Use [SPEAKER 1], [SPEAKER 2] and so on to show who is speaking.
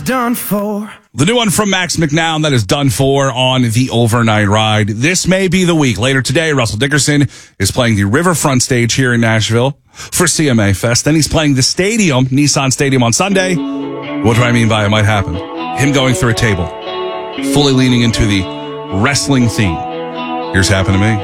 [SPEAKER 1] Done for.
[SPEAKER 2] The new one from Max McNown, that is Done For on the Overnight Ride. This may be the week. Later today, Russell Dickerson is playing the Riverfront stage here in Nashville for CMA Fest. Then he's playing the stadium, Nissan Stadium, on Sunday. What do I mean by it might happen? Him going through a table, fully leaning into the wrestling theme. Here's Happen to Me.